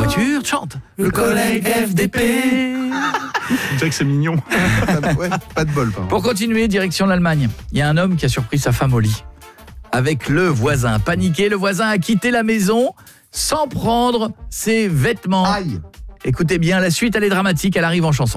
voiture, chante. Le collègue FDP. On dirait que c'est mignon. Ouais, pas de bol. Pour continuer, direction l'Allemagne. Il y a un homme qui a surpris sa femme au lit. Avec le voisin. Paniqué, le voisin a quitté la maison sans prendre ses vêtements. Aïe. Écoutez bien, la suite, elle est dramatique, elle arrive en chanson.